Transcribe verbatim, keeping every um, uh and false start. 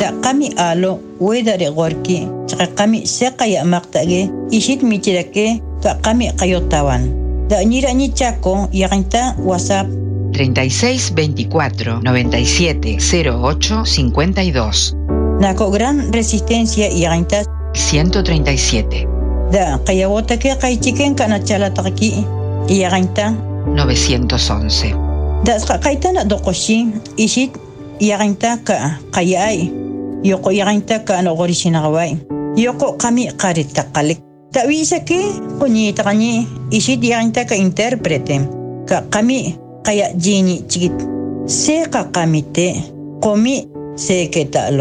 da qami alo wedare gorki chaqa qami seqaya maqtage ishit michirake ta qami qayotawan da ñira ñi chaco yaqinta WhatsApp treinta y seis veinticuatro noventa y siete cero ocho cincuenta y dos. Nako gran resistencia yaqinta ciento treinta y siete. Da qayawota que qaychiken kana chalataqki yaqinta novecientos once. Da qaitana doqoshi ishit yaqinta ka qayay yoko yaqinta ka no gorishinaqway yoko qami qaritaqalik tawisa que qoñi taqani ishit yaqinta ka intérprete ka qami qaya jini chikit seqa qamite qomi seketalo